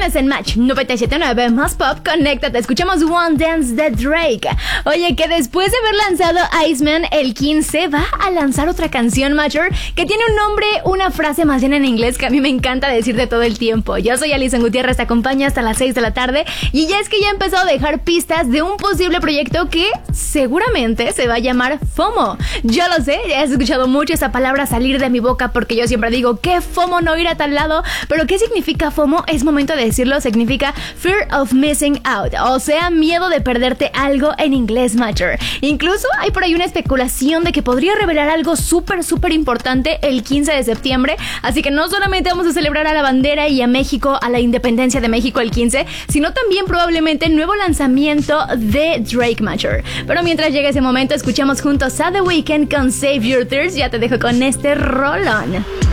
Tienes en Match 97.9 más pop, conéctate, escuchamos One Dance de Drake. Oye, que después de haber lanzado Iceman el 15, va a lanzar otra canción, Matcher, que tiene un nombre, una frase más bien en inglés que a mí me encanta decir de todo el tiempo. Yo soy Alison Gutiérrez, te acompaña hasta las 6 de la tarde y ya es que ya he empezado a dejar pistas de un posible proyecto que seguramente se va a llamar FOMO. Yo lo sé, he escuchado mucho esa palabra salir de mi boca porque yo siempre digo, ¿qué FOMO no ir a tal lado? Pero ¿qué significa FOMO? Es momento de decirlo, significa Fear of Missing Out, o sea, miedo de perderte algo en inglés, Matcher. Incluso hay por ahí una especulación de que podría revelar algo súper importante el 15 de septiembre, así que no solamente vamos a celebrar a la bandera y a México, a la independencia de México el 15, sino también probablemente el nuevo lanzamiento de Drake, Matcher. Pero mientras llega ese momento, escuchamos juntos a The Weeknd con Save Your Tears. Ya te dejo con este rolón.